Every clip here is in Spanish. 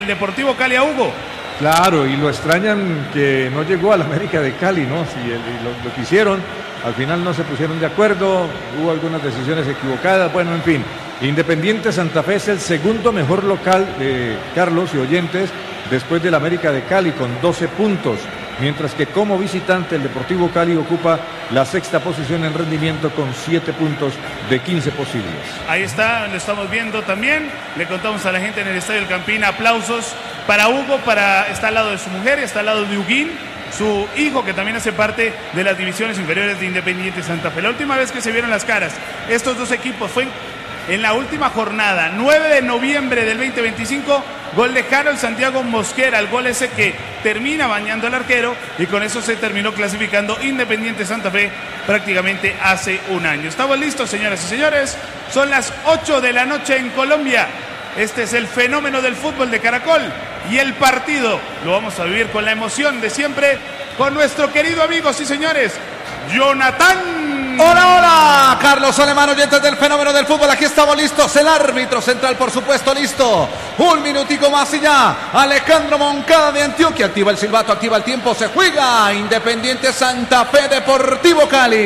el Deportivo Cali a Hugo. Claro, y lo extrañan que no llegó al América de Cali, ¿no? Si lo quisieron, al final no se pusieron de acuerdo, hubo algunas decisiones equivocadas, bueno, en fin. Independiente Santa Fe es el segundo mejor local de Carlos y oyentes después del América de Cali con 12 puntos, mientras que como visitante el Deportivo Cali ocupa la sexta posición en rendimiento con 7 puntos de 15 posibles. Ahí está, lo estamos viendo también, le contamos a la gente en el Estadio El Campín, aplausos para Hugo, está al lado de su mujer, está al lado de Huguín, su hijo, que también hace parte de las divisiones inferiores de Independiente Santa Fe. La última vez que se vieron las caras, estos dos equipos fue en la última jornada, 9 de noviembre del 2025, gol de Harold Santiago Mosquera, el gol ese que termina bañando al arquero, y con eso se terminó clasificando Independiente Santa Fe prácticamente hace un año. Estamos listos, señoras y señores, son las 8 de la noche en Colombia. Este es el fenómeno del fútbol de Caracol, y el partido lo vamos a vivir con la emoción de siempre, con nuestro querido amigo, sí señores, Jonathan. Hola, hola, Carlos Alemán, oyentes del fenómeno del fútbol, aquí estamos listos, el árbitro central por supuesto listo, un minutico más y ya, Alejandro Moncada de Antioquia, activa el silbato, activa el tiempo, se juega Independiente Santa Fe, Deportivo Cali.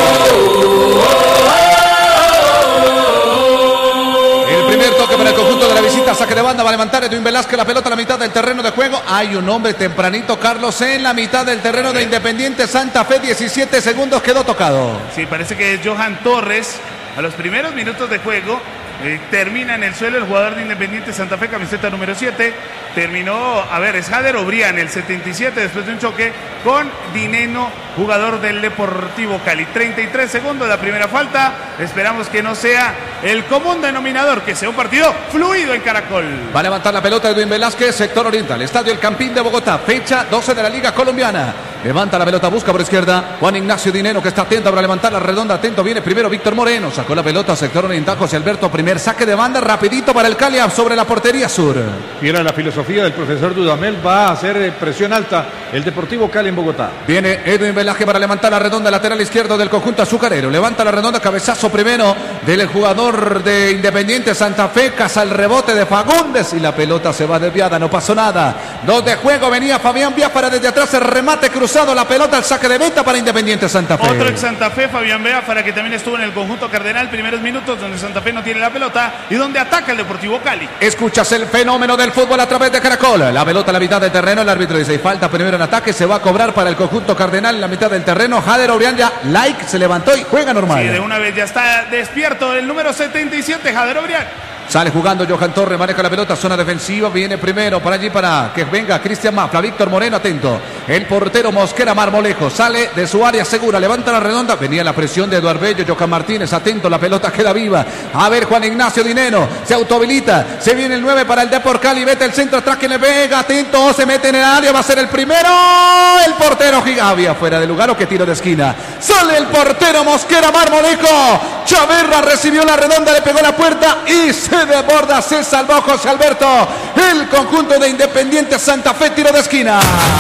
El primer toque para el conjunto de la visita, saque de banda, va a levantar Edwin Velázquez la pelota a la mitad del terreno de juego. Hay un hombre tempranito, Carlos, en la mitad del terreno de Independiente Santa Fe, 17 segundos quedó tocado. Sí, parece que es Johan Torres, a los primeros minutos de juego, termina en el suelo el jugador de Independiente Santa Fe, camiseta número 7, terminó, es Jader Obrián, el 77, después de un choque con Dineno, jugador del Deportivo Cali. 33 segundos la primera falta, esperamos que no sea el común denominador, que sea un partido fluido en Caracol. Va a levantar la pelota Edwin Velázquez, sector oriental, Estadio El Campín de Bogotá, fecha 12 de la Liga Colombiana. Levanta la pelota, busca por izquierda Juan Ignacio Dineno, que está atento para levantar la redonda, atento, viene primero Víctor Moreno, sacó la pelota, sector oriental, José Alberto, primer saque de banda, rapidito para el Cali sobre la portería sur. Fiera la filosofía del profesor Dudamel, va a hacer presión alta el Deportivo Cali en Bogotá. Viene Edwin Velázquez para levantar la redonda, lateral izquierdo del conjunto azucarero, levanta la redonda, cabezazo primero del jugador de Independiente Santa Fe, caza el rebote de Fagundes y la pelota se va desviada, no pasó nada. 2 de juego, venía Fabián Biafara desde atrás, el remate cruzado, la pelota al saque de meta para Independiente Santa Fe. Otro ex Santa Fe, Fabián Biafara, que también estuvo en el conjunto cardenal, primeros minutos donde Santa Fe no tiene la pelota y donde ataca el Deportivo Cali. Escuchas el fenómeno del fútbol a través de Caracol, la pelota a la mitad del terreno, el árbitro dice falta primero en ataque, se va a cobrar para el conjunto cardenal en la mitad del terreno. Jader Obrián ya se levantó y juega normal. Sí, de una vez ya está despierto el número 77, Jader Obrián. Sale jugando Johan Torres, maneja la pelota, zona defensiva, viene primero para allí para que venga Cristian Mafla, Víctor Moreno atento, el portero Mosquera Marmolejo, sale de su área segura, levanta la redonda, venía la presión de Eduardo Bello, Johan Martínez atento, la pelota queda viva, a ver Juan Ignacio Dineno, se autohabilita, se viene el 9 para el Depor Cali, vete el centro atrás que le pega, atento, se mete en el área, va a ser el primero, el portero Gigavia, fuera de lugar o que tiro de esquina, sale el portero Mosquera Marmolejo, Chaverra recibió la redonda, le pegó la puerta y se desborda, se salvó José Alberto, el conjunto de Independiente Santa Fe, tiro de esquina.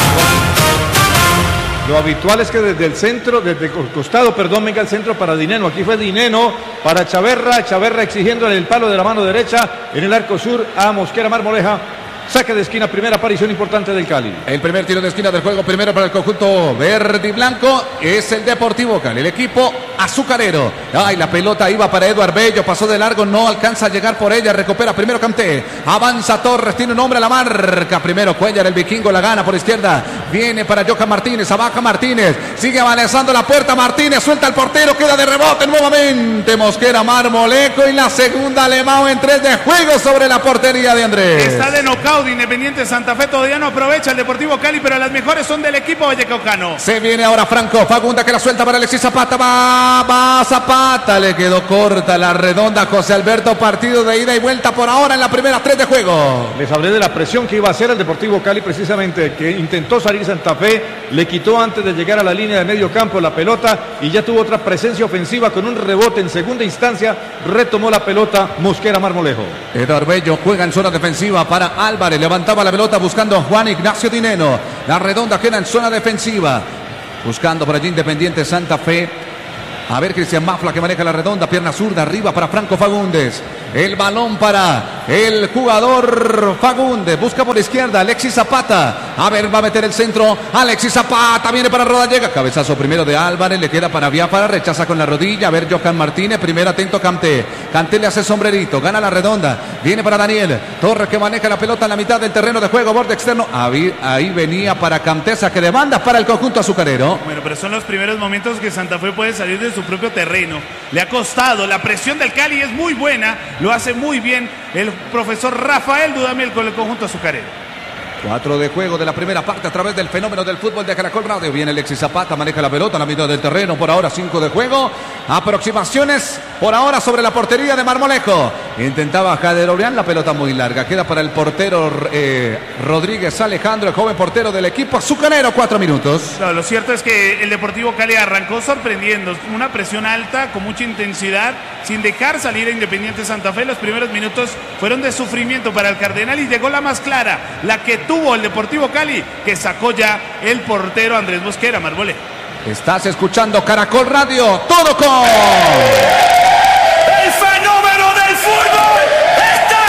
Lo habitual es que desde el centro, desde el costado, venga el centro para Dineno. Aquí fue Dineno para Chaverra exigiendo el palo de la mano derecha en el arco sur a Mosquera Marmoleja. Saque de esquina, primera aparición importante del Cali. El primer tiro de esquina del juego, primero para el conjunto verde y blanco, es el Deportivo Cali, el equipo azucarero. Ay, la pelota iba para Eduardo Bello, pasó de largo, no alcanza a llegar por ella, recupera primero Canté, avanza Torres, tiene un hombre a la marca, primero Cuellar, el vikingo la gana por izquierda, viene para Johan Martínez, abaja Martínez, sigue avanzando la puerta, Martínez suelta el portero, queda de rebote nuevamente Mosquera Marmolejo y la segunda Alemão en 3 de juego sobre la portería de Andrés. Está de knockout Independiente Santa Fe, todavía no aprovecha el Deportivo Cali, pero las mejores son del equipo vallecaucano. Se viene ahora Franco, Fagunda que la suelta para Alexis Zapata, va Zapata, le quedó corta la redonda José Alberto, partido de ida y vuelta por ahora en la primera 3 de juego. Les hablé de la presión que iba a hacer el Deportivo Cali precisamente, que intentó salir Santa Fe, le quitó antes de llegar a la línea de medio campo la pelota y ya tuvo otra presencia ofensiva con un rebote en segunda instancia, retomó la pelota Mosquera Marmolejo. Eduardo Bello juega en zona defensiva para Álvarez, levantaba la pelota buscando a Juan Ignacio Dineno, la redonda queda en zona defensiva, buscando por allí Independiente Santa Fe. A ver, Cristian Mafla que maneja la redonda, pierna zurda, arriba para Franco Fagundes. El balón para el jugador Fagundes. Busca por la izquierda, Alexis Zapata. A ver, va a meter el centro. Alexis Zapata viene para Rodallega. Cabezazo primero de Álvarez, le queda para Biafara, rechaza con la rodilla. A ver, Johan Martínez, primero atento Kanté. Kanté le hace sombrerito, gana la redonda. Viene para Daniel Torres que maneja la pelota en la mitad del terreno de juego, borde externo. Ahí venía para Kanté, que de banda para el conjunto azucarero. Bueno, pero son los primeros momentos que Santa Fe puede salir de su propio terreno. Le ha costado, la presión del Cali es muy buena, lo hace muy bien el profesor Rafael Dudamel con el conjunto azucarero. 4 de juego de la primera parte a través del fenómeno del fútbol de Caracol Radio. Viene Alexis Zapata, maneja la pelota en la mitad del terreno. Por ahora 5 de juego. Aproximaciones por ahora sobre la portería de Marmolejo. Intentaba Jader Orián, la pelota muy larga. Queda para el portero Rodríguez Alejandro, el joven portero del equipo azucarero. 4 minutos. No, lo cierto es que el Deportivo Cali arrancó sorprendiendo. Una presión alta, con mucha intensidad, sin dejar salir a Independiente Santa Fe. Los primeros minutos fueron de sufrimiento para el Cardenal y llegó la más clara, la que tuvo el Deportivo Cali, que sacó ya el portero Andrés Mosquera, Marmolejo. Estás escuchando Caracol Radio, todo con... ¡El fenómeno del fútbol está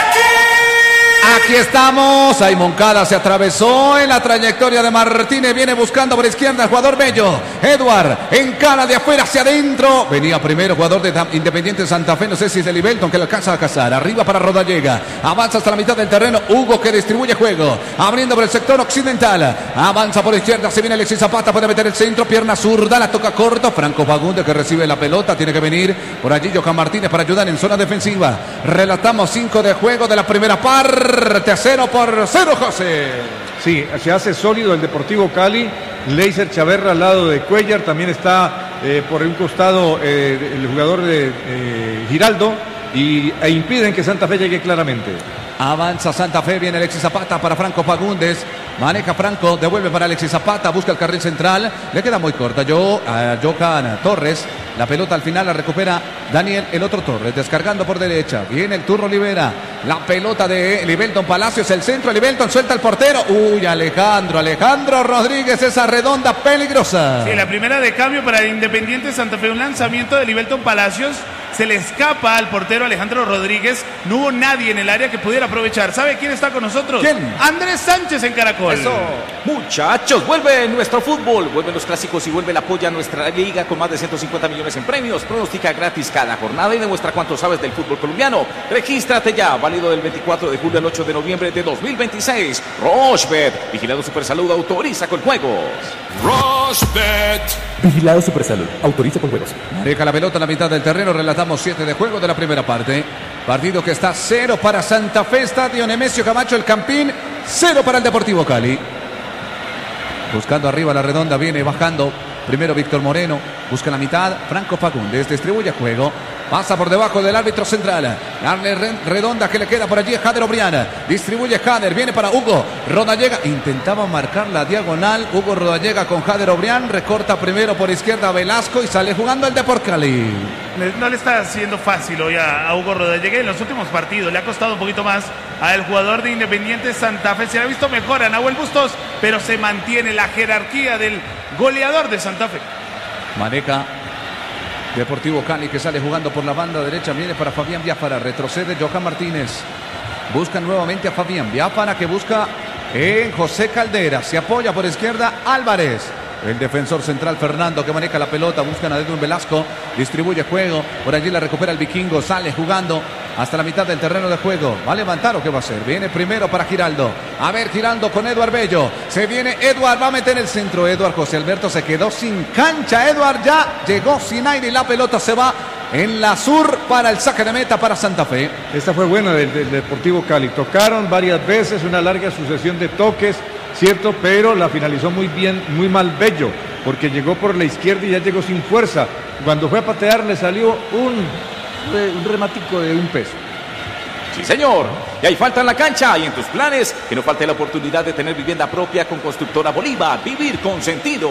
aquí! Aquí estamos, ahí Moncada se atravesó en la trayectoria de Martínez, viene buscando por izquierda el jugador Bello, Edward, encara de afuera hacia adentro, venía primero jugador de Independiente Santa Fe, no sé si es de Libelton que lo alcanza a cazar, arriba para Rodallega, avanza hasta la mitad del terreno, Hugo que distribuye juego, abriendo por el sector occidental, avanza por izquierda, se viene Alexis Zapata, puede meter el centro, pierna zurda, la toca corto, Franco Fagundes que recibe la pelota, tiene que venir por allí Johan Martínez para ayudar en zona defensiva, relatamos 5 de juego de la primera parte, 0-0, José. Sí, se hace sólido el Deportivo Cali. Leiser Chaverra al lado de Cuellar. También está por un costado el jugador de Giraldo. E impiden que Santa Fe llegue claramente. Avanza Santa Fe, viene Alexis Zapata para Franco Fagundes. Maneja Franco, devuelve para Alexis Zapata, busca el carril central. Le queda muy corta. Johan Torres. La pelota al final la recupera Daniel, el otro Torres, descargando por derecha. Viene el turno, libera la pelota de Libelton Palacios, el centro, Libelton suelta al portero. Uy, Alejandro Rodríguez, esa redonda peligrosa. Sí, la primera de cambio para el Independiente Santa Fe, un lanzamiento de Libelton Palacios. Se le escapa al portero Alejandro Rodríguez. No hubo nadie en el área que pudiera aprovechar. ¿Sabe quién está con nosotros? ¿Quién? Andrés Sánchez en Caracol. Eso. Muchachos, vuelve nuestro fútbol, vuelven los clásicos y vuelve el apoyo a nuestra liga con más de 150 millones en premios. Pronostica gratis cada jornada y demuestra cuánto sabes del fútbol colombiano. Regístrate ya, válido del 24 de julio al 8 de noviembre de 2026. Rochebet, vigilado Supersalud, autoriza con juegos. Rochebet. Vigilado Supersalud, autoriza con juegos. Deja la pelota en la mitad del terreno, relatamos 7 de juego de la primera parte. Partido que está 0 para Santa Fe, Estadio Nemesio Camacho, el Campín, 0 para el Deportivo Cali. Buscando arriba la redonda, viene bajando. Primero Víctor Moreno, busca la mitad, Franco Fagundes, distribuye juego, pasa por debajo del árbitro central, darle redonda que le queda por allí a Jader Obriana, distribuye Jader, viene para Hugo Rodallega, intentaba marcar la diagonal, Hugo Rodallega con Jader Obrián, recorta primero por izquierda Velasco y sale jugando el Depor Cali. No le está haciendo fácil hoy a Hugo Rodallega en los últimos partidos, le ha costado un poquito más al jugador de Independiente Santa Fe, se le ha visto mejor a Nahuel Bustos, pero se mantiene la jerarquía del goleador de Santa Fe. Maneja Deportivo Cali que sale jugando por la banda derecha, viene para Fabián Biafara, retrocede Johan Martínez, busca nuevamente a Fabián Biafara que busca en José Caldera, se apoya por izquierda Álvarez. El defensor central Fernando que maneja la pelota, buscan a Edwin Velasco, distribuye juego, por allí la recupera el vikingo, sale jugando hasta la mitad del terreno de juego. ¿Va a levantar o qué va a hacer? Viene primero para Giraldo. A ver, Giraldo con Edward Bello. Se viene Edward, va a meter el centro. Edward José Alberto se quedó sin cancha. Edward ya llegó sin aire y la pelota se va en la sur para el saque de meta para Santa Fe. Esta fue buena del Deportivo Cali. Tocaron varias veces, una larga sucesión de toques, cierto, pero la finalizó muy bien, muy mal Bello, porque llegó por la izquierda y ya llegó sin fuerza. Cuando fue a patear le salió un rematico de $1. Sí, señor. Y hay falta en la cancha y en tus planes que no falte la oportunidad de tener vivienda propia con Constructora Bolívar. Vivir con sentido.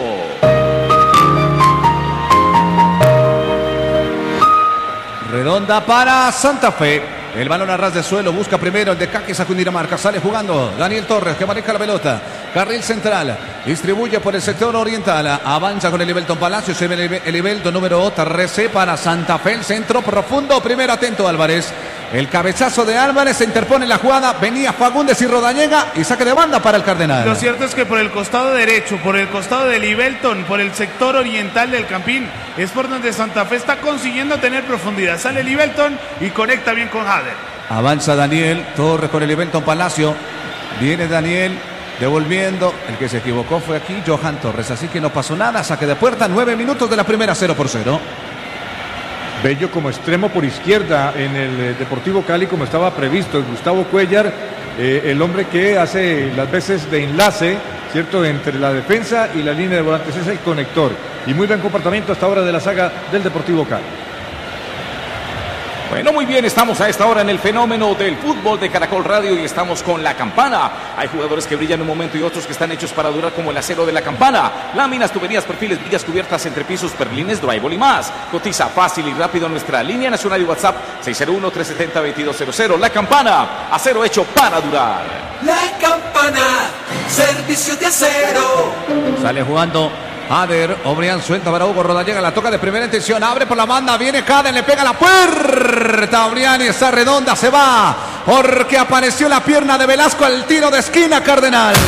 Redonda para Santa Fe. El balón a ras de suelo, busca primero el de Caques a Cundinamarca, sale jugando Daniel Torres que maneja la pelota. carril central, distribuye por el sector oriental, avanza con el Ibelton Palacio, se ve el Ibelton número 13 para Santa Fe, el centro profundo, primero atento Álvarez, el cabezazo de Álvarez, se interpone en la jugada, venía Fagundes y Rodallega y saque de banda para el Cardenal. Lo cierto es que por el costado derecho, por el costado del Ibelton, por el sector oriental del Campín, es por donde Santa Fe está consiguiendo tener profundidad. Sale el Ibelton y conecta bien con Hader. Avanza Daniel Torres con el Ibelton Palacio, viene Daniel devolviendo, el que se equivocó fue aquí Johan Torres, así que no pasó nada, saque de puerta, 9 minutos de la primera, 0-0. Bello como extremo por izquierda en el Deportivo Cali como estaba previsto. Gustavo Cuéllar, el hombre que hace las veces de enlace, ¿cierto?, entre la defensa y la línea de volantes, es el conector. Y muy buen comportamiento hasta ahora de la saga del Deportivo Cali. Bueno, muy bien, estamos a esta hora en el fenómeno del fútbol de Caracol Radio y estamos con La Campana. Hay jugadores que brillan un momento y otros que están hechos para durar, como el acero de La Campana. Láminas, tuberías, perfiles, villas cubiertas, entrepisos, perlines, drywall y más. Cotiza fácil y rápido nuestra línea nacional y WhatsApp 601-370-2200. La Campana, acero hecho para durar. La Campana, servicio de acero. Sale jugando Hader, Obrián suelta para Hugo Rodallega, la toca de primera intención, abre por la banda, viene Hader, le pega la puerta, Obrián y está redonda, se va, porque apareció la pierna de Velasco al tiro de esquina, Cardenal.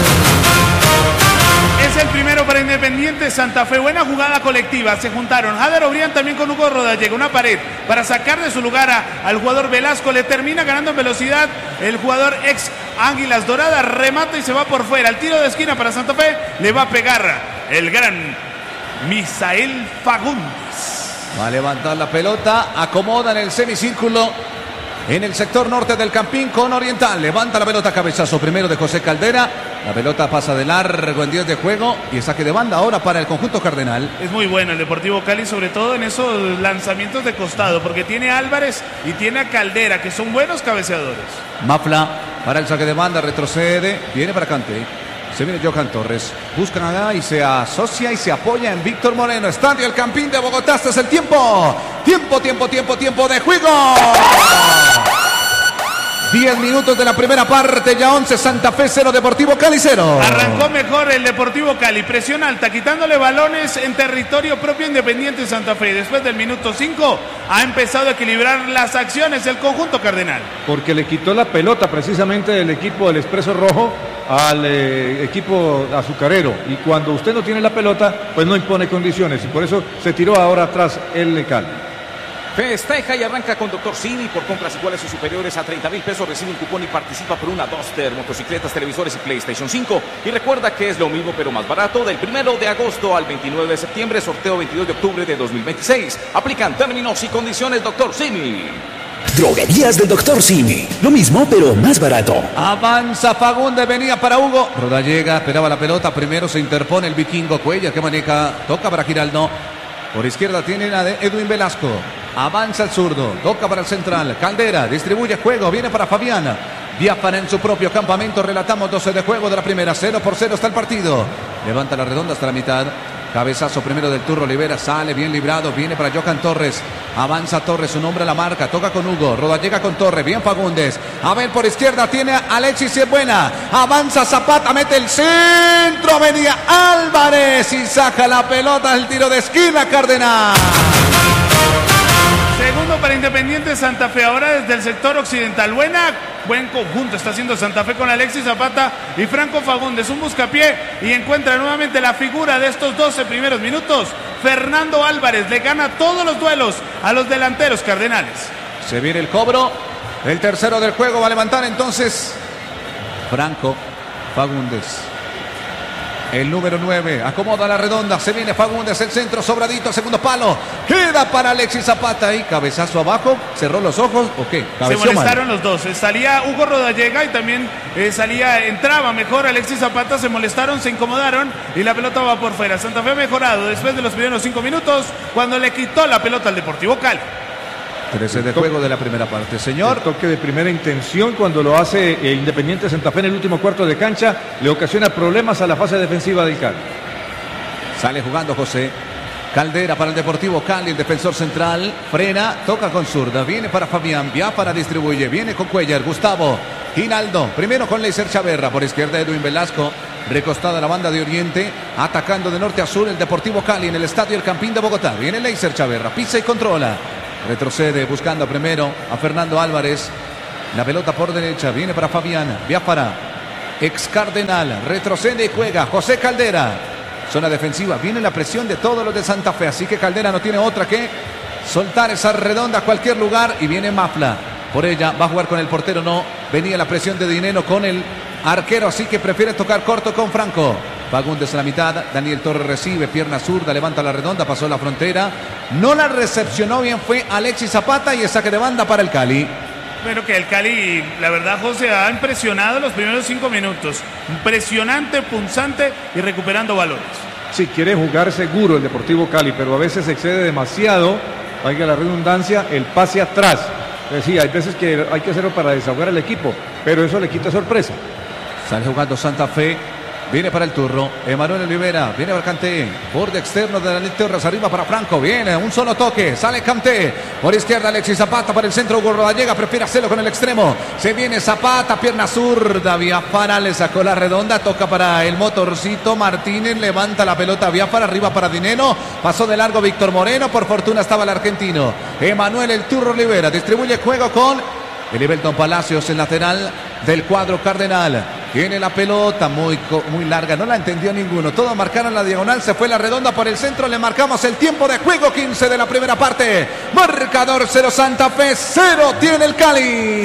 Es el primero para Independiente Santa Fe. Buena jugada colectiva. Se juntaron Hader Obrián también con Hugo Rodallega. Una pared para sacar de su lugar al jugador Velasco. Le termina ganando en velocidad el jugador ex Águilas Doradas. Remata y se va por fuera. El tiro de esquina para Santa Fe. Le va a pegar el gran Misael Fagundes. Va a levantar la pelota. Acomoda en el semicírculo. En el sector norte del Campín con Oriental. Levanta la pelota, cabezazo primero de José Caldera. La pelota pasa de largo en 10 de juego. Y el saque de banda ahora para el conjunto cardenal. Es muy bueno el Deportivo Cali, sobre todo en esos lanzamientos de costado. Porque tiene a Álvarez y tiene a Caldera, que son buenos cabeceadores. Mafla para el saque de banda. Retrocede. Viene para Cante. Se viene Johan Torres. Buscan acá y se asocia y se apoya en Víctor Moreno. Estadio El Campín de Bogotá. Este es el tiempo. Tiempo de juego. 10 minutos de la primera parte, ya 11, Santa Fe 0, Deportivo Cali 0. Arrancó mejor el Deportivo Cali, presión alta, quitándole balones en territorio propio Independiente Santa Fe. Después del minuto 5 ha empezado a equilibrar las acciones el conjunto cardenal. Porque le quitó la pelota precisamente del equipo del Expreso Rojo al equipo azucarero. Y cuando usted no tiene la pelota, pues no impone condiciones. Y por eso se tiró ahora atrás el Cali. Festeja y arranca con Dr. Simi. Por compras iguales o superiores a 30,000 pesos recibe un cupón y participa por una Duster, motocicletas, televisores y PlayStation 5. Y recuerda que es lo mismo pero más barato. Del 1 de agosto al 29 de septiembre, sorteo 22 de octubre de 2026. Aplican términos y condiciones Dr. Simi. Droguerías del Dr. Simi. Lo mismo pero más barato. Avanza Fagundes, venía para Hugo Rodallega, esperaba la pelota. Primero se interpone el vikingo Cuellar que maneja, toca para Giraldo. Por izquierda tiene la de Edwin Velasco. Avanza el zurdo, toca para el central. Caldera, distribuye juego, viene para Fabián. Diáfana en su propio campamento. Relatamos 12 de juego de la primera. 0-0 está el partido. Levanta la redonda hasta la mitad. Cabezazo primero del Turro Olivera. Sale bien librado. Viene para Johan Torres. Avanza Torres, su nombre a la marca. Toca con Hugo. Rodallega con Torres. Bien Fagundes. A ver por izquierda tiene a Alexis y es buena. Avanza Zapata. Mete el centro. Venía Álvarez y saca la pelota. El tiro de esquina Cardenal. Segundo para Independiente Santa Fe, ahora desde el sector occidental. Buen conjunto está haciendo Santa Fe con Alexis Zapata y Franco Fagundes. Un buscapié y encuentra nuevamente la figura de estos 12 primeros minutos. Fernando Álvarez le gana todos los duelos a los delanteros cardenales. Se viene el cobro. El tercero del juego va a levantar entonces Franco Fagundes. El número 9, acomoda la redonda, se viene Fagundes, el centro sobradito, segundo palo, queda para Alexis Zapata y cabezazo abajo, cerró los ojos, ¿o qué? Se molestaron los dos, salía Hugo Rodallega y también entraba mejor Alexis Zapata, se molestaron, se incomodaron y la pelota va por fuera. Santa Fe ha mejorado después de los primeros 5 minutos cuando le quitó la pelota al Deportivo Cali. 13 de juego de la primera parte, señor. El toque de primera intención cuando lo hace Independiente Santa Fe en el último cuarto de cancha le ocasiona problemas a la fase defensiva del Cali. Sale jugando José Caldera para el Deportivo Cali, el defensor central, frena, toca con zurda, viene para Fabián, Diáfana distribuye, viene con Cuéllar, Gustavo, Ginaldo, primero con Leiser Chaverra, por izquierda Edwin Velasco, recostada a la banda de oriente, atacando de norte a sur el Deportivo Cali en el Estadio El Campín de Bogotá. Viene Leiser Chaverra, pisa y controla. Retrocede buscando primero a Fernando Álvarez. La pelota por derecha, viene para Fabián Biafara, ex Cardenal, retrocede y juega José Caldera. Zona defensiva, viene la presión de todos los de Santa Fe, así que Caldera no tiene otra que soltar esa redonda a cualquier lugar y viene Mafla. Por ella va a jugar con el portero, no, venía la presión de Dineno con el arquero, así que prefiere tocar corto con Franco. Fagundes a la mitad, Daniel Torres recibe, pierna zurda, levanta la redonda, pasó la frontera, no la recepcionó bien, fue Alexis Zapata y el saque de banda para el Cali. Bueno, que el Cali, la verdad, José, ha impresionado los primeros 5 minutos. Impresionante, punzante y recuperando valores. Sí, quiere jugar seguro el Deportivo Cali, pero a veces excede demasiado, valga la redundancia, el pase atrás. Es decir, hay veces que hay que hacerlo para desahogar al equipo, pero eso le quita sorpresa. Sale jugando Santa Fe. Viene para el turno, Emanuel Olivera, viene para Kanté, borde externo de Daniel Torres, arriba para Franco, viene, un solo toque, sale Kanté, por izquierda Alexis Zapata, para el centro Hugo Rodallega, prefiere hacerlo con el extremo, se viene Zapata, pierna zurda, Biafara le sacó la redonda, toca para el motorcito, Martínez levanta la pelota, Biafara arriba para Dineno, pasó de largo Víctor Moreno, por fortuna estaba el argentino, Emanuel El Turro Olivera, distribuye juego con Elivelton Palacios, el lateral del cuadro cardenal. Tiene la pelota muy larga, no la entendió ninguno. Todos marcaron la diagonal, se fue la redonda por el centro. Le marcamos el tiempo de juego, 15 de la primera parte. Marcador 0 Santa Fe, 0 tiene el Cali.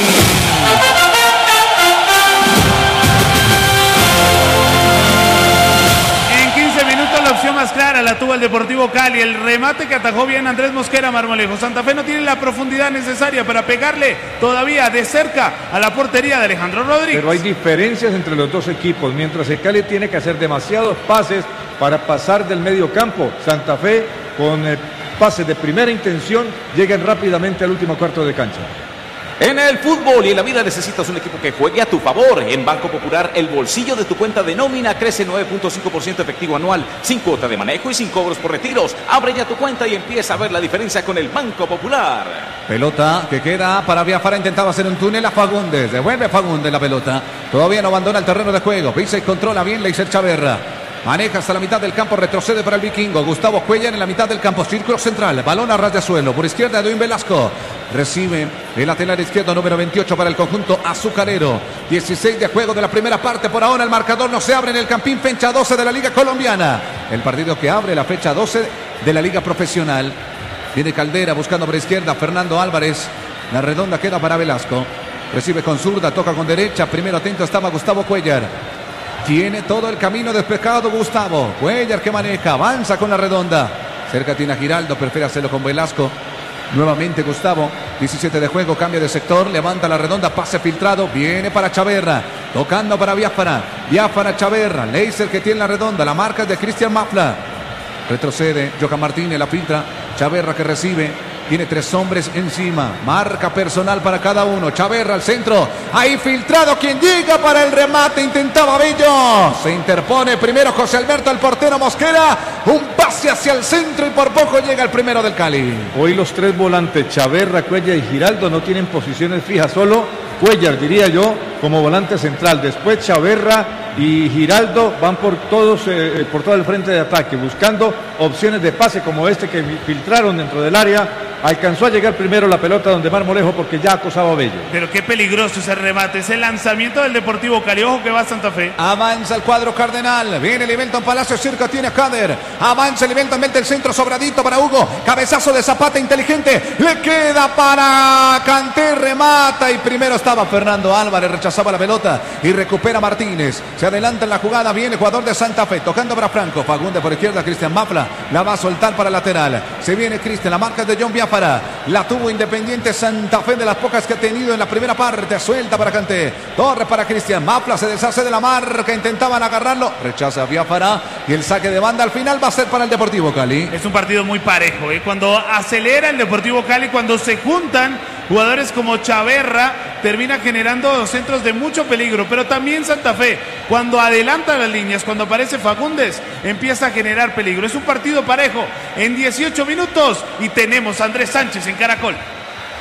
La opción más clara la tuvo el Deportivo Cali, el remate que atajó bien Andrés Mosquera Marmolejo. Santa Fe no tiene la profundidad necesaria para pegarle todavía de cerca a la portería de Alejandro Rodríguez. Pero hay diferencias entre los dos equipos, mientras el Cali tiene que hacer demasiados pases para pasar del medio campo. Santa Fe con pases de primera intención llegan rápidamente al último cuarto de cancha. En el fútbol y en la vida necesitas un equipo que juegue a tu favor. En Banco Popular, el bolsillo de tu cuenta de nómina crece 9.5% efectivo anual, sin cuota de manejo y sin cobros por retiros. Abre ya tu cuenta y empieza a ver la diferencia con el Banco Popular. Pelota que queda para Biafara, intentaba hacer un túnel a Fagundes, devuelve Fagundes la pelota. Todavía no abandona el terreno de juego, pisa y controla bien Leiser Chaverra. Maneja hasta la mitad del campo, retrocede para el vikingo. Gustavo Cuellar en la mitad del campo, círculo central, balón a ras de suelo. Por izquierda, Edwin Velasco. Recibe el lateral izquierdo, número 28 para el conjunto azucarero. 16 de juego de la primera parte. Por ahora el marcador no se abre en el Campín, fecha 12 de la Liga Colombiana. El partido que abre la fecha 12 de la Liga Profesional. Viene Caldera buscando por izquierda, Fernando Álvarez. La redonda queda para Velasco. Recibe con zurda, toca con derecha. Primero atento estaba Gustavo Cuellar. Tiene todo el camino despejado Gustavo. Cuellar que maneja, avanza con la redonda. Cerca tiene a Giraldo, prefiere hacerlo con Velasco. Nuevamente Gustavo, 17 de juego, cambia de sector, levanta la redonda, pase filtrado, viene para Chaverra, tocando para Biafara. Biafara Chaverra, Leiser que tiene la redonda, la marca es de Cristian Mafla. Retrocede, Johan Martínez la filtra, Chaverra que recibe. Tiene 3 hombres encima. Marca personal para cada uno. Chaverra al centro. Ahí filtrado. Quien llega para el remate. Intentaba Bello. Se interpone primero José Alberto, el portero Mosquera. Un pase hacia el centro y por poco llega el primero del Cali. Hoy los 3 volantes, Chaverra, Cuellar y Giraldo, no tienen posiciones fijas. Solo Cuellar, diría yo, como volante central. Después Chaverra y Giraldo van por todo el frente de ataque, buscando opciones de pase como este que filtraron dentro del área. Alcanzó a llegar primero la pelota donde Marmolejo porque ya acosaba a Bello. Pero qué peligroso ese remate, ese lanzamiento del Deportivo Cali. Ojo que va a Santa Fe. Avanza el cuadro cardenal. Viene Elivelton Palacio, cerca tiene a Kader. Avanza Elivelton, mete el centro sobradito para Hugo. Cabezazo de Zapata inteligente. Le queda para Kanté, remata. Y primero estaba Fernando Álvarez, rechazaba la pelota. Y recupera Martínez. Se adelanta en la jugada, viene jugador de Santa Fe. Tocando para Franco. Fagundes por izquierda, Cristian Mafla. La va a soltar para el lateral. Se viene Cristian, la marca de John Biafara. La tuvo Independiente Santa Fe, de las pocas que ha tenido en la primera parte. Suelta para Kanté. Torres para Cristian. Mafla se deshace de la marca. Intentaban agarrarlo. Rechaza a Biafara. Y el saque de banda al final va a ser para el Deportivo Cali. Es un partido muy parejo. Cuando acelera el Deportivo Cali, cuando se juntan jugadores como Chaverra, termina generando centros de mucho peligro. Pero también Santa Fe, cuando adelanta las líneas, cuando aparece Fagundes, empieza a generar peligro. Es un partido parejo en 18 minutos y tenemos a Andrés Sánchez en Caracol.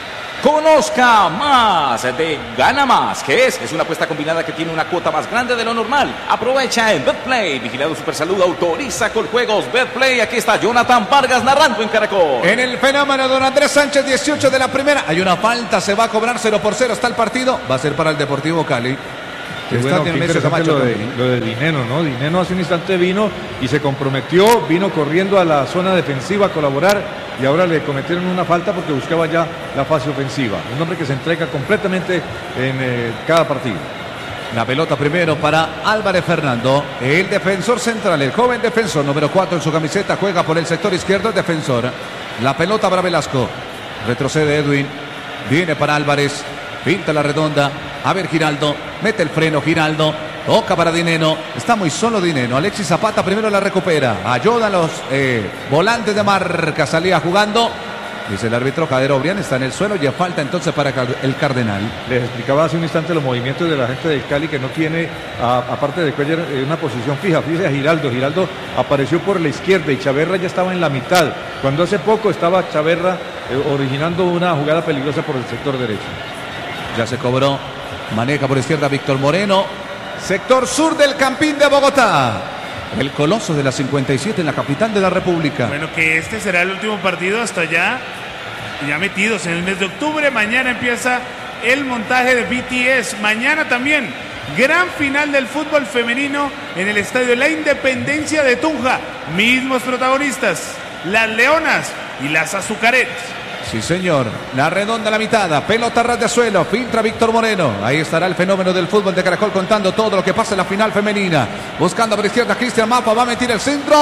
Conozca más de Gana Más, que es una apuesta combinada que tiene una cuota más grande de lo normal. Aprovecha en Betplay, vigilado Supersalud, autoriza con juegos Betplay. Aquí está Jonathan Vargas narrando en Caracol. En el fenómeno, don Andrés Sánchez, 18 de la primera. Hay una falta, se va a cobrar 0-0. Está el partido, va a ser para el Deportivo Cali. Bueno, qué interesante lo de Dineno, ¿no? Dineno hace un instante vino y se comprometió, vino corriendo a la zona defensiva a colaborar y ahora le cometieron una falta porque buscaba ya la fase ofensiva. Un hombre que se entrega completamente en cada partido. La pelota primero para Álvarez Fernando, el defensor central, el joven defensor, número 4 en su camiseta, juega por el sector izquierdo, el defensor. La pelota para Velasco, retrocede Edwin, viene para Álvarez, pinta la redonda. A ver Giraldo, mete el freno Giraldo, toca para Dineno, está muy solo Dineno. Alexis Zapata primero la recupera, ayuda a los volantes de marca, salía jugando. Dice el árbitro, Jader Obrián está en el suelo y falta entonces para el Cardenal. Les explicaba hace un instante los movimientos de la gente del Cali, que no tiene, aparte de Cuellar, una posición fija. Fíjese a Giraldo. Giraldo apareció por la izquierda y Chaverra ya estaba en la mitad, cuando hace poco estaba Chaverra originando una jugada peligrosa por el sector derecho. Ya se cobró, maneja por izquierda Víctor Moreno, sector sur del Campín de Bogotá. El Coloso de la 57 en la capital de la República. Bueno, que este será el último partido hasta ya metidos en el mes de octubre. Mañana empieza el montaje de BTS. Mañana también, gran final del fútbol femenino en el Estadio La Independencia de Tunja. Mismos protagonistas, las Leonas y las Azucareras. Sí, señor. La redonda a la mitad. Pelota ras de suelo. Filtra Víctor Moreno. Ahí estará el fenómeno del fútbol de Caracol contando todo lo que pasa en la final femenina. Buscando por izquierda Cristian Mapa. Va a meter el centro.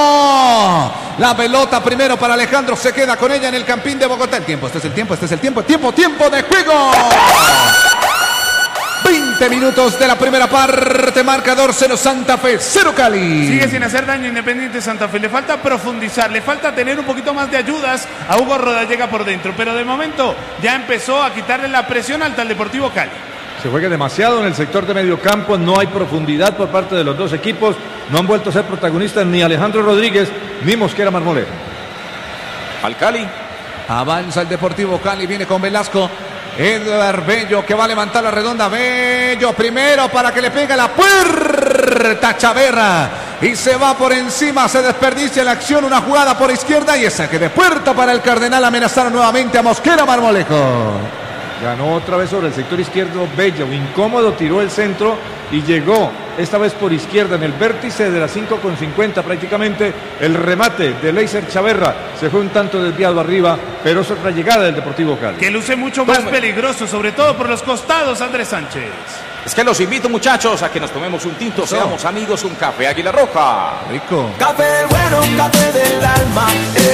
La pelota primero para Alejandro. Se queda con ella en el Campín de Bogotá. El tiempo. Este es el tiempo. Tiempo de juego. 20 minutos de la primera parte. Marcador 0 Santa Fe, 0 Cali. Sigue sin hacer daño Independiente Santa Fe. Le falta profundizar, le falta tener un poquito más de ayudas a Hugo Rodallega por dentro. Pero de momento ya empezó a quitarle la presión alta al Deportivo Cali. Se juega demasiado en el sector de medio campo. No hay profundidad por parte de los dos equipos. No han vuelto a ser protagonistas ni Alejandro Rodríguez ni Mosquera Marmolejo. Al Cali. Avanza el Deportivo Cali. Viene con Velasco. Edgar Bello, que va a levantar la redonda. Bello primero para que le pegue la puerta Chaverra y se va por encima, se desperdicia la acción, una jugada por izquierda y esa que de puerta para el Cardenal. Amenazaron nuevamente a Mosquera Marmolejo. Ganó otra vez sobre el sector izquierdo Bello, incómodo, tiró el centro y llegó esta vez por izquierda en el vértice de las 5:50 prácticamente. El remate de Leiser Chaverra se fue un tanto desviado arriba, pero es otra llegada del Deportivo Cali. Que luce mucho más peligroso, sobre todo por los costados, Andrés Sánchez. Es que los invito, muchachos, a que nos tomemos un tinto, seamos amigos, un café Águila Roja. Rico. Café bueno, café del alma.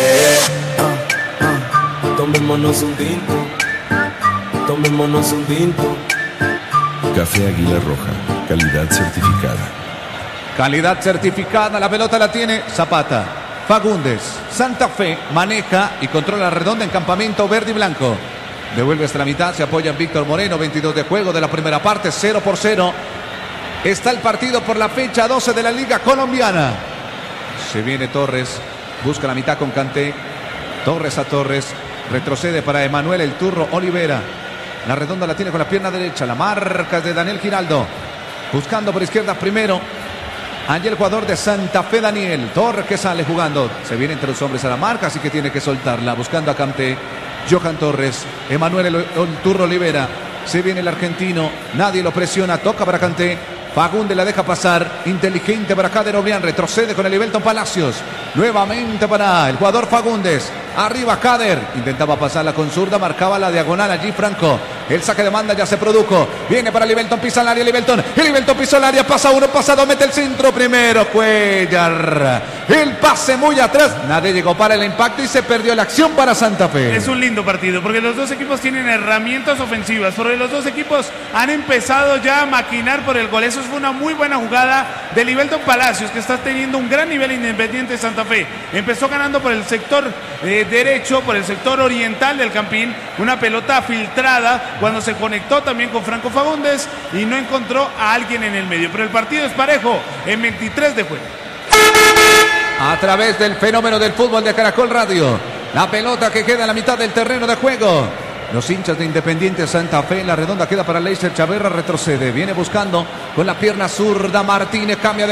Tomémonos un tinto. Tomémonos un tinto. Café Águila Roja, calidad certificada. Calidad certificada, la pelota la tiene Zapata. Fagundes, Santa Fe maneja y controla la redonda en campamento verde y blanco. Devuelve hasta la mitad, se apoya en Víctor Moreno, 22 de juego de la primera parte, 0-0. Está el partido por la fecha 12 de la Liga Colombiana. Se viene Torres, busca la mitad con Kanté. Torres a Torres, retrocede para Emanuel el Turro Olivera. La redonda la tiene con la pierna derecha, la marca de Daniel Giraldo. Buscando por izquierda primero. Allí el jugador de Santa Fe, Daniel Torres, que sale jugando. Se viene entre los hombres a la marca, así que tiene que soltarla. Buscando a Kanté, Johan Torres, Emanuel el Turro Olivera. Se viene el argentino, nadie lo presiona, toca para Kanté. Fagundes la deja pasar, inteligente para Jader Obrián, retrocede con el Ibelton Palacios. Nuevamente para el jugador Fagundes. Arriba Jader, intentaba pasarla con zurda, marcaba la diagonal allí Franco. El saque de banda ya se produjo. Viene para Ibelton, pisa el área, el Ibelton pisó el área, pasa uno, pasa dos, mete el centro primero. Cuellar. El pase muy atrás. Nadie llegó para el impacto y se perdió la acción para Santa Fe. Es un lindo partido porque los dos equipos tienen herramientas ofensivas. Porque los dos equipos han empezado ya a maquinar por el gol. Eso fue una muy buena jugada del Ibelton Palacios, que está teniendo un gran nivel Independiente Santa Fe. Empezó ganando por el sector derecho, por el sector oriental del Campín. Una pelota filtrada cuando se conectó también con Franco Fagundes y no encontró a alguien en el medio. Pero el partido es parejo en 23 de juego. A través del fenómeno del fútbol de Caracol Radio. La pelota que queda en la mitad del terreno de juego. los hinchas de Independiente Santa Fe. La redonda queda para Leiser Chaverra, retrocede, viene buscando con la pierna zurda Martínez, cambia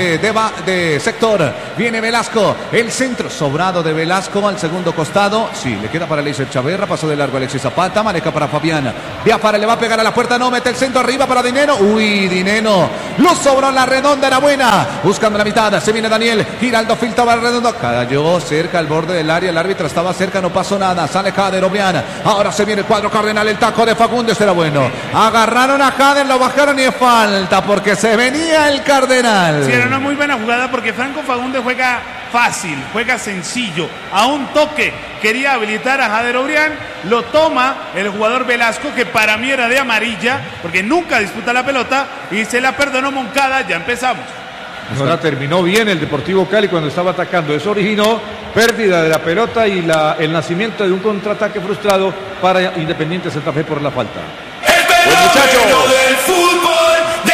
de sector, viene Velasco, el centro sobrado de Velasco al segundo costado, sí, le queda para Leiser Chaverra, pasó de largo Alexis Zapata, maneja para Fabián, Biafara le va a pegar a la puerta, no, mete el centro arriba para Dineno, uy, Dineno, lo sobró la redonda, era buena, buscando la mitad, se viene Daniel, Giraldo filtraba la redonda, cayó cerca al borde del área, el árbitro estaba cerca, no pasó nada, sale Jader, Obrián, ahora se viene el cuadro cardenal, el taco de Fagundes era bueno, agarraron a Jader, lo bajaron y es falta, porque se venía el Cardenal. Sí, era una muy buena jugada porque Franco Fagundes juega fácil, juega sencillo, a un toque, quería habilitar a Jader Obrián, lo toma el jugador Velasco, que para mí era de amarilla, porque nunca disputa la pelota, y se la perdonó Moncada, ya empezamos. Ahora terminó bien el Deportivo Cali cuando estaba atacando. Eso originó pérdida de la pelota y el nacimiento de un contraataque frustrado para Independiente Santa Fe por la falta. El fenómeno del fútbol de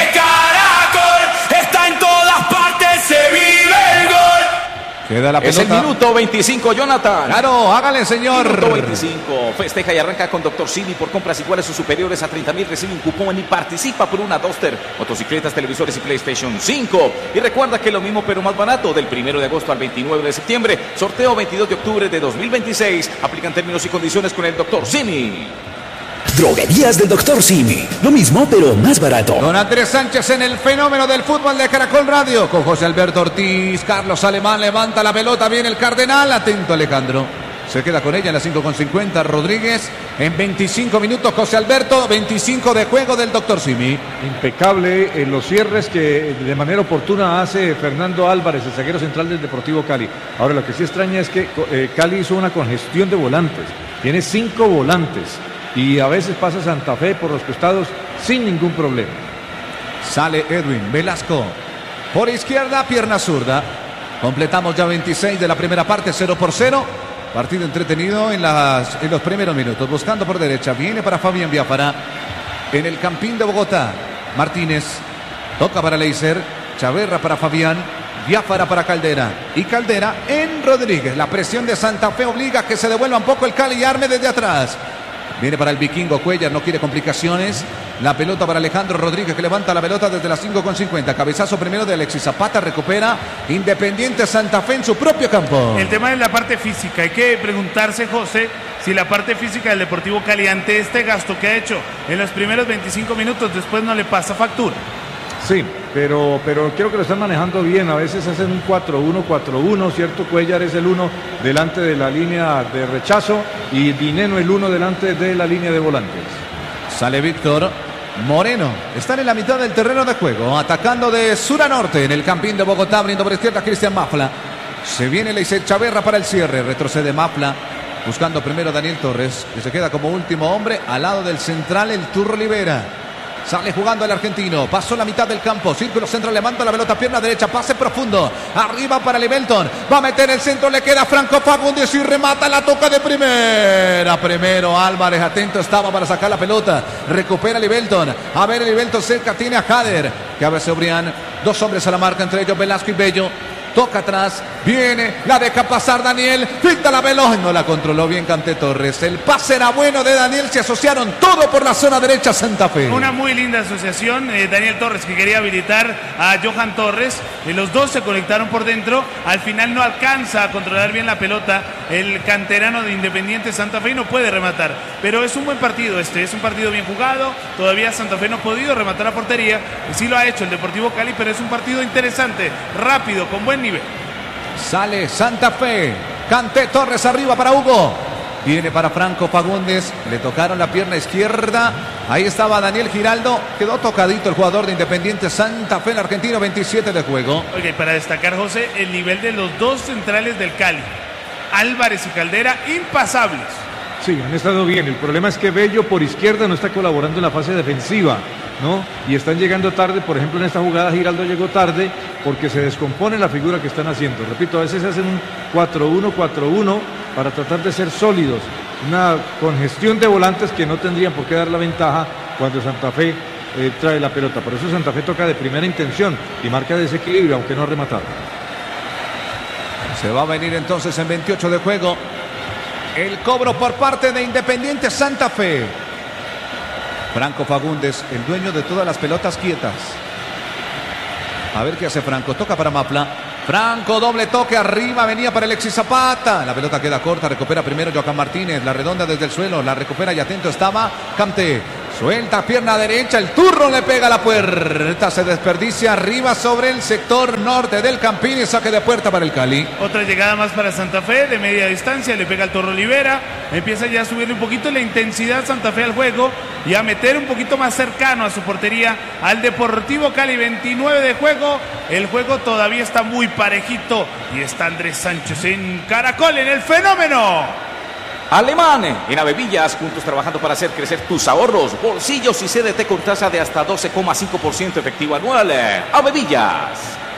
Caracol está en todas partes, se vive el gol. Queda la pelota. Es el minuto 25, Jonathan. Claro, hágale, señor. Minuto 25. Festeja y arranca con Dr. Simi por compras iguales o superiores a 30.000. Recibe un cupón y participa por una Duster, motocicletas, televisores y PlayStation 5. Y recuerda que lo mismo pero más barato del 1 de agosto al 29 de septiembre. Sorteo 22 de octubre de 2026. Aplican términos y condiciones con el Dr. Simi. Droguerías del Dr. Simi. Lo mismo, pero más barato. Don Andrés Sánchez en el fenómeno del fútbol de Caracol Radio. Con José Alberto Ortiz. Carlos Alemán levanta la pelota. Viene el Cardenal. Atento, Alejandro. Se queda con ella en la 5:50. Rodríguez en 25 minutos. José Alberto, 25 de juego del Dr. Simi. Impecable en los cierres que de manera oportuna hace Fernando Álvarez, el zaguero central del Deportivo Cali. Ahora, lo que sí extraña es que Cali hizo una congestión de volantes. Tiene 5 volantes. Y a veces pasa Santa Fe por los costados sin ningún problema. Sale Edwin Velasco. Por izquierda, pierna zurda. Completamos ya 26 de la primera parte, 0-0. Partido entretenido en los primeros minutos. Buscando por derecha. Viene para Fabián Biafara. En el Campín de Bogotá. Martínez. Toca para Leiser. Chaverra para Fabián. Biafara para Caldera. Y Caldera en Rodríguez. La presión de Santa Fe obliga a que se devuelva un poco el Cali y arme desde atrás. Viene para el vikingo Cuellar, no quiere complicaciones. La pelota para Alejandro Rodríguez, que levanta la pelota desde las 5:50. Cabezazo primero de Alexis Zapata, recupera Independiente Santa Fe en su propio campo. El tema es la parte física. Hay que preguntarse, José, si la parte física del Deportivo Cali ante este gasto que ha hecho en los primeros 25 minutos, después no le pasa factura. Sí, pero creo que lo están manejando bien. A veces hacen un 4-1-4-1, ¿cierto? Cuellar es el 1 delante de la línea de rechazo y Dineno el 1 delante de la línea de volantes. Sale Víctor Moreno. Están en la mitad del terreno de juego, atacando de sur a norte en el Campín de Bogotá, abriendo por izquierda Cristian Mafla. Se viene Leiser Chaverra para el cierre, retrocede Mafla. Buscando primero a Daniel Torres, que se queda como último hombre al lado del central, el Turro Olivera. Sale jugando el argentino, pasó la mitad del campo, círculo central, levanta la pelota, pierna derecha, pase profundo, arriba para Livelton, va a meter el centro, le queda Franco Fagundes y remata, la toca de primera, primero Álvarez, atento estaba para sacar la pelota, recupera Livelton, a ver Livelton cerca, tiene a Jader, que a veces Obrián, 2 hombres a la marca, entre ellos Velasco y Bello. Toca atrás, viene, la deja pasar Daniel, filtra la veloz, no la controló bien Cante Torres. El pase era bueno de Daniel, se asociaron todo por la zona derecha Santa Fe. Una muy linda asociación, Daniel Torres que quería habilitar a Johan Torres, los dos se conectaron por dentro, al final no alcanza a controlar bien la pelota el canterano de Independiente Santa Fe y no puede rematar, pero es un buen partido es un partido bien jugado, todavía Santa Fe no ha podido rematar a portería, sí lo ha hecho el Deportivo Cali, pero es un partido interesante, rápido, con buen nivel. Sale Santa Fe, Cante Torres arriba para Hugo, viene para Franco Fagundes, le tocaron la pierna izquierda, ahí estaba Daniel Giraldo, quedó tocadito el jugador de Independiente Santa Fe, el argentino, 27 de juego. Oye, para destacar, José, el nivel de los dos centrales del Cali, Álvarez y Caldera, impasables. Sí, han estado bien. El problema es que Bello por izquierda no está colaborando en la fase defensiva, ¿no? Y están llegando tarde, por ejemplo en esta jugada Giraldo llegó tarde porque se descompone la figura que están haciendo. Repito, a veces hacen un 4-1-4-1 para tratar de ser sólidos. Una congestión de volantes que no tendrían por qué dar la ventaja cuando Santa Fe trae la pelota. Por eso Santa Fe toca de primera intención y marca desequilibrio, aunque no ha rematado. Se va a venir entonces en 28 de juego El cobro por parte de Independiente Santa Fe. Franco Fagundes, el dueño de todas las pelotas quietas. A ver qué hace Franco. Toca para Mafla. Franco, doble toque arriba, venía para Alexis Zapata. La pelota queda corta, recupera primero Joaquín Martínez. La redonda desde el suelo, la recupera y atento estaba Camte. Suelta pierna derecha, el turro le pega a la puerta. Se desperdicia arriba sobre el sector norte del Campín y saque de puerta para el Cali. Otra llegada más para Santa Fe de media distancia, le pega al Turro Olivera. Empieza ya a subirle un poquito la intensidad Santa Fe al juego y a meter un poquito más cercano a su portería al Deportivo Cali. 29 de juego, el juego todavía está muy parejito y está Andrés Sánchez en Caracol, en el fenómeno. Alemán, en Avevillas, juntos trabajando para hacer crecer tus ahorros, bolsillos y CDT con tasa de hasta 12,5% efectivo anual. Avevillas.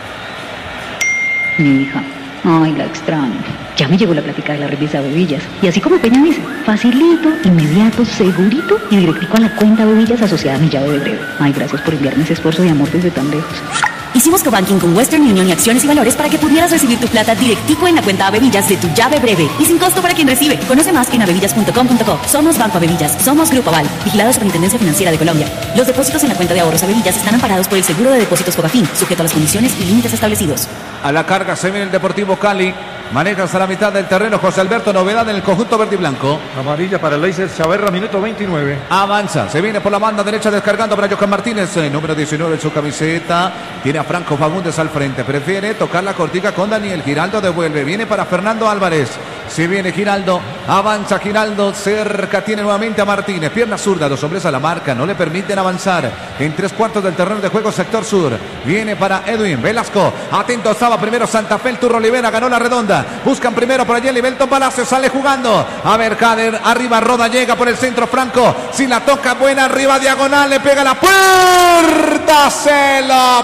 Mi hija, ay, la extraño. Ya me llegó la plática de la revista Avevillas. Y así como Peña dice, facilito, inmediato, segurito y directico a la cuenta Avevillas asociada a mi llave de breve. Ay, gracias por enviarme ese esfuerzo de amor desde tan lejos. Hicimos cobanking con Western Union y acciones y valores para que pudieras recibir tu plata directico en la cuenta Avevillas de tu llave breve y sin costo para quien recibe. Conoce más en avevillas.com.co. Somos Banco Avevillas, somos Grupo Aval, vigilado Superintendencia Financiera de Colombia. Los depósitos en la cuenta de ahorros Avevillas están amparados por el seguro de depósitos Fogafín, sujeto a las condiciones y límites establecidos. A la carga se viene el Deportivo Cali. Maneja hasta la mitad del terreno José Alberto, novedad en el conjunto verde y blanco. Amarilla para Leiser Chaverra, minuto 29. Avanza, se viene por la banda derecha descargando para Joaquín Martínez, número 19 en su camiseta. Tiene a Franco Fagundes al frente, prefiere tocar la cortica con Daniel. Giraldo devuelve, viene para Fernando Álvarez. Se viene Giraldo, avanza Giraldo, cerca tiene nuevamente a Martínez. Pierna zurda, dos hombres a la marca, no le permiten avanzar. En 3/4 del terreno de juego, sector sur. Viene para Edwin Velasco, atento estaba primero Santa Fe, el Turro Olivera ganó la redonda. Buscan primero por allí Belton Palacio, sale jugando. A ver, Cader, arriba Roda, llega por el centro Franco. Si la toca buena, arriba diagonal, le pega la puerta, se lo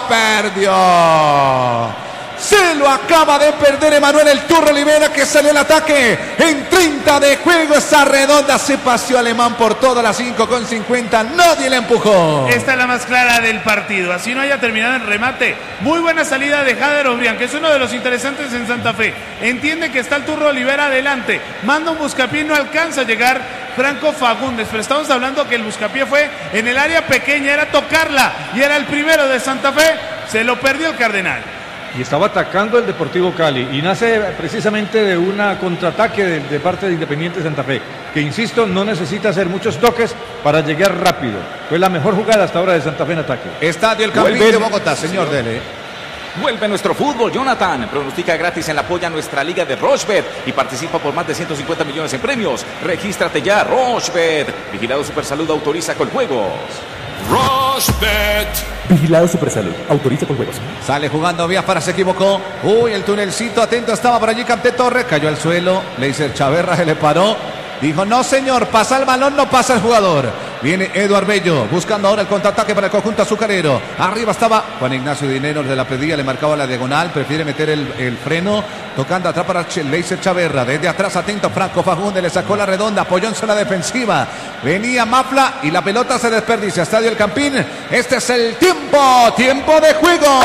perdió. Se lo acaba de perder Emanuel el Turro Olivera, que salió al ataque en 30 de juego. Esa redonda se paseó Alemán por todas las 5,50. Nadie le empujó. Esta es la más clara del partido. Así no haya terminado en remate. Muy buena salida de Jader Obrián, que es uno de los interesantes en Santa Fe. Entiende que está el Turro Olivera adelante. Manda un buscapié, no alcanza a llegar Franco Fagundes. Pero estamos hablando que el buscapié fue en el área pequeña, era tocarla. Y era el primero de Santa Fe. Se lo perdió el Cardenal. Y estaba atacando el Deportivo Cali y nace precisamente de una contraataque de parte de Independiente Santa Fe, que insisto, no necesita hacer muchos toques para llegar rápido. Fue la mejor jugada hasta ahora de Santa Fe en ataque. Estadio El Campín de Bogotá, señor Dele. Vuelve nuestro fútbol, Jonathan. Pronostica gratis en la polla nuestra liga de Rochebet y participa por más de 150 millones en premios. Regístrate ya, Rochebet. Vigilado Supersalud, autoriza con juegos. Rochebet. Vigilado Supersalud, autoriza con juegos. Sale jugando Biafara, se equivocó. Uy, el tunelcito, atento estaba por allí Camte Torres, cayó al suelo. Leiser Chaverra se le paró. Dijo, no señor, pasa el balón, no pasa el jugador. Viene Eduard Bello, buscando ahora el contraataque para el conjunto azucarero. Arriba estaba Juan Ignacio Dinero, de la pedía, le marcaba la diagonal. Prefiere meter el freno, tocando atrás para Leiser Chaverra. Desde atrás, atento Franco Fagundes, le sacó la redonda, apoyó en zona defensiva. Venía Mafla y la pelota se desperdicia. Estadio El Campín, este es el tiempo de juego.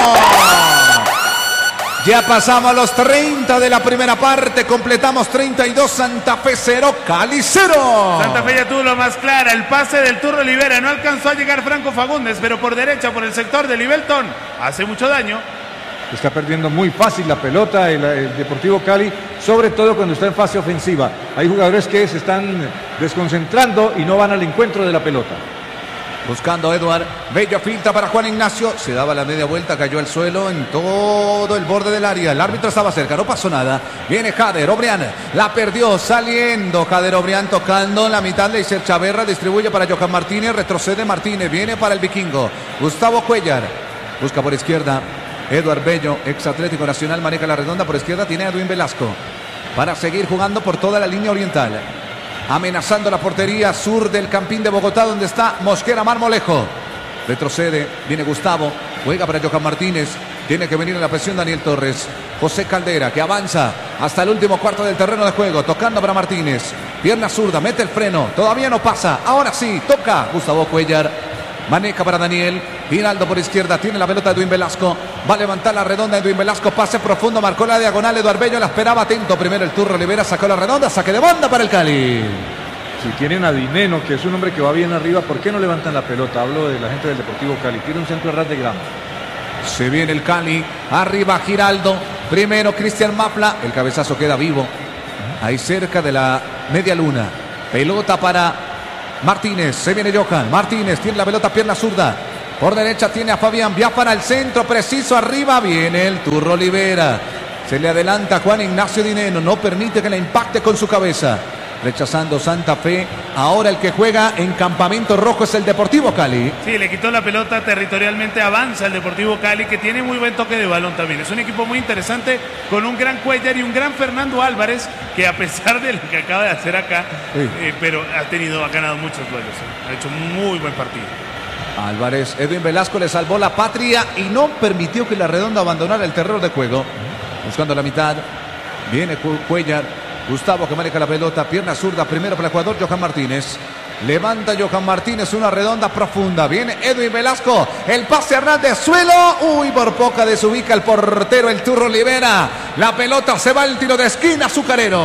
Ya pasamos los 30 de la primera parte, completamos 32, Santa Fe 0, Cali 0. Santa Fe ya tuvo lo más clara, el pase del Turro Olivera, no alcanzó a llegar Franco Fagundes, pero por derecha, por el sector de Libelton, hace mucho daño. Está perdiendo muy fácil la pelota el Deportivo Cali, sobre todo cuando está en fase ofensiva. Hay jugadores que se están desconcentrando y no van al encuentro de la pelota. Buscando Eduard, Bello filtra para Juan Ignacio, se daba la media vuelta, cayó al suelo en todo el borde del área, el árbitro estaba cerca, no pasó nada. Viene Jader Obrián, la perdió, saliendo Jader Obrián, tocando en la mitad, Leiser Chaverra, distribuye para Joaquín Martínez, retrocede Martínez, viene para el vikingo, Gustavo Cuellar, busca por izquierda, Eduard Bello, ex Atlético Nacional, maneja la redonda, por izquierda tiene a Edwin Velasco, para seguir jugando por toda la línea oriental. Amenazando la portería sur del Campín de Bogotá, donde está Mosquera Marmolejo. Retrocede, viene Gustavo, juega para Joaquín Martínez. Tiene que venir en la presión Daniel Torres. José Caldera, que avanza hasta el último cuarto del terreno de juego, tocando para Martínez. Pierna zurda, mete el freno, todavía no pasa. Ahora sí, toca Gustavo Cuellar. Maneja para Daniel. Giraldo por izquierda. Tiene la pelota Edwin Velasco. Va a levantar la redonda Edwin Velasco. Pase profundo. Marcó la diagonal. Eduardo Bello la esperaba atento. Primero el Turro Olivera. Sacó la redonda. Saque de banda para el Cali. Si tienen a Dineno, que es un hombre que va bien arriba, ¿por qué no levantan la pelota? Hablo de la gente del Deportivo Cali. Tiene un centro a ras de grama. Se viene el Cali. Arriba Giraldo. Primero Cristian Mafla. El cabezazo queda vivo. Ahí cerca de la media luna. Pelota para Martínez. Se viene Johan. Martínez tiene la pelota, pierna zurda. Por derecha tiene a Fabián. Vía para el centro. Preciso arriba. Viene el Turro Olivera. Se le adelanta Juan Ignacio Dineno. No permite que la impacte con su cabeza. Rechazando Santa Fe. Ahora el que juega en Campamento Rojo es el Deportivo Cali. Sí, le quitó la pelota territorialmente. Avanza el Deportivo Cali, que tiene muy buen toque de balón también. Es un equipo muy interesante, con un gran Cuellar y un gran Fernando Álvarez, que a pesar de lo que acaba de hacer acá, pero ha ganado muchos duelos. Ha hecho un muy buen partido. Álvarez, Edwin Velasco le salvó la patria y no permitió que la redonda abandonara el terreno de juego. Buscando la mitad. Viene Cuellar. Gustavo que maneja la pelota, pierna zurda, primero para el jugador Johan Martínez. Levanta Johan Martínez, una redonda profunda. Viene Edwin Velasco, el pase a ras de suelo. Uy, por poca desubica el portero, el Turro Olivera. La pelota se va al tiro de esquina, azucarero.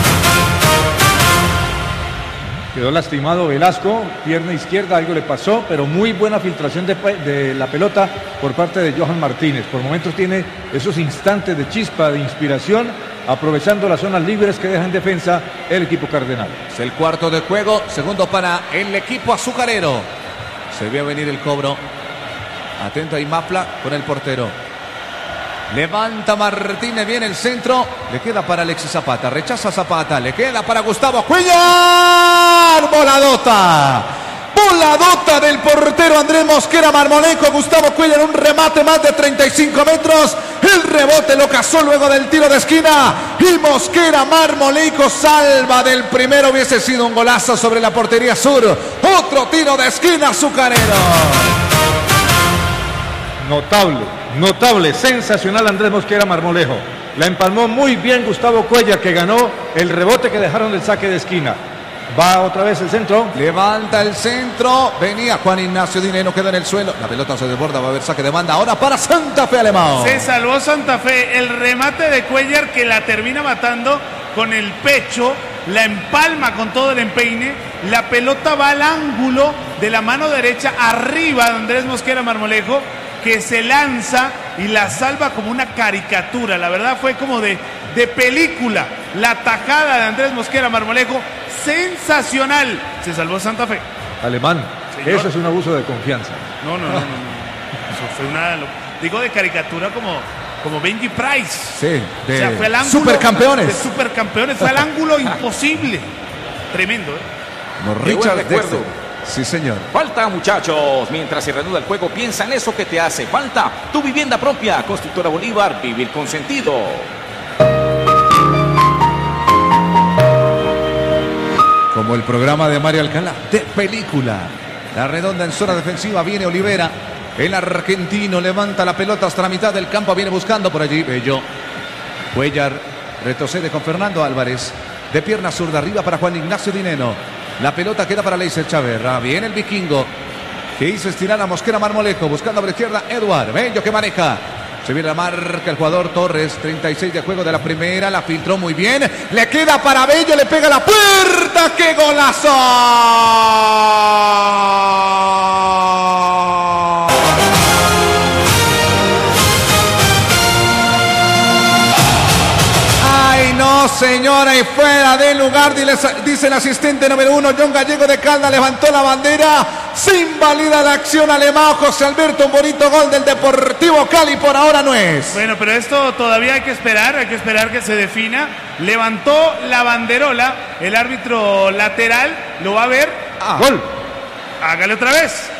Quedó lastimado Velasco, pierna izquierda, algo le pasó, pero muy buena filtración de la pelota por parte de Johan Martínez. Por momentos tiene esos instantes de chispa, de inspiración, aprovechando las zonas libres que deja en defensa el equipo cardenal. Es el cuarto de juego, segundo para el equipo azucarero. Se ve venir el cobro. Atento ahí Mafla con el portero. Levanta Martínez, viene el centro. Le queda para Alexis Zapata, rechaza Zapata. Le queda para Gustavo Cuellar. Voladota. Voladota del portero Andrés Mosquera Marmolejo. Gustavo Cuellar, un remate más de 35 metros. El rebote lo cazó luego del tiro de esquina. Y Mosquera Marmolejo salva del primero. Hubiese sido un golazo sobre la portería sur. Otro tiro de esquina azucarero. Notable, sensacional Andrés Mosquera Marmolejo. La empalmó muy bien Gustavo Cuellar, que ganó el rebote que dejaron del saque de esquina. Va otra vez el centro. Levanta el centro. Venía Juan Ignacio Dineno, queda en el suelo. La pelota se desborda, va a haber saque de banda. Ahora para Santa Fe Alemão. Se salvó Santa Fe. El remate de Cuellar, que la termina matando con el pecho. La empalma con todo el empeine. La pelota va al ángulo de la mano derecha, arriba de Andrés Mosquera Marmolejo, que se lanza y la salva como una caricatura. La verdad fue como de película. La tajada de Andrés Mosquera Marmolejo, sensacional. Se salvó Santa Fe. Alemán, señor. Eso es un abuso de confianza. No. Eso fue digo de caricatura como Benji Price. Sí, o sea, fue al ángulo. Supercampeones. De supercampeones, fue al ángulo imposible. Tremendo, Richard Dexter. Sí, señor. Falta, muchachos. Mientras se reanuda el juego, piensa en eso que te hace falta. Tu vivienda propia. Constructora Bolívar. Vivir con sentido. Como el programa de Mario Alcalá, de película. La redonda en zona defensiva. Viene Olivera. El argentino levanta la pelota hasta la mitad del campo. Viene buscando por allí. Bello. Cuellar retrocede con Fernando Álvarez. De pierna zurda arriba para Juan Ignacio Dineno. La pelota queda para Leiser Chaverra. Viene el vikingo, que hizo estirar a Mosquera Marmolejo. Buscando por la izquierda Eduardo Bello, que maneja. Se viene la marca el jugador Torres. 36 de juego de la primera. La filtró muy bien. Le queda para Bello. Le pega la puerta. ¡Qué golazo! No, señora, y fuera del lugar, dice el asistente número 1, John Gallego de Caldas, levantó la bandera, se invalida la acción Alemão. José Alberto, un bonito gol del Deportivo Cali, por ahora no es. Bueno, pero esto todavía hay que esperar que se defina. Levantó la banderola, el árbitro lateral lo va a ver. Gol. Hágale otra vez.